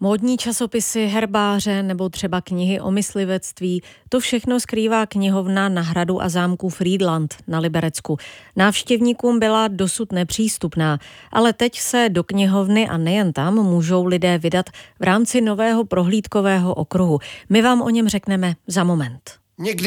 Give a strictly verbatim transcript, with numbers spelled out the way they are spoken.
Módní časopisy, herbáře nebo třeba knihy o myslivectví, to všechno skrývá knihovna na hradu a zámku Frýdlant na Liberecku. Návštěvníkům byla dosud nepřístupná, ale teď se do knihovny a nejen tam můžou lidé vydat v rámci nového prohlídkového okruhu. My vám o něm řekneme za moment. Někdy